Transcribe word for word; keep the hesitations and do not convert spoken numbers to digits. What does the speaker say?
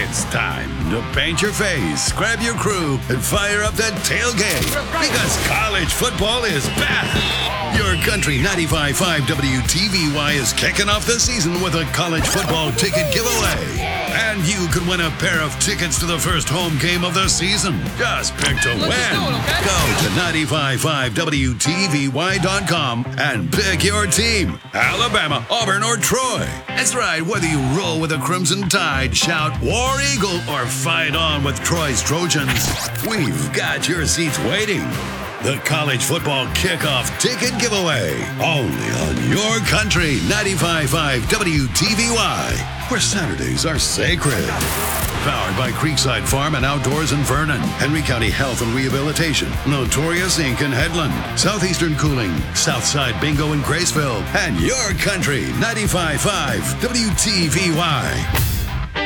It's time to paint your face, grab your crew, and fire up that tailgate. Because college football is back. Your Country ninety-five point five W T V Y is kicking off the season with a college football ticket giveaway. And you could win a pair of tickets to the first home game of the season. Just pick to win. Okay? Go to ninety-five point five W T V Y dot com and pick your team. Alabama, Auburn, or Troy. That's right, whether you roll with the Crimson Tide, shout War Eagle, or fight on with Troy's Trojans, we've got your seats waiting. The college football kickoff ticket giveaway. Only on Your Country ninety-five point five W T V Y, where Saturdays are sacred. Powered by Creekside Farm and Outdoors in Vernon, Henry County Health and Rehabilitation, Notorious Incorporated in Headland, Southeastern Cooling, Southside Bingo in Graceville, and Your Country ninety-five point five W T V Y.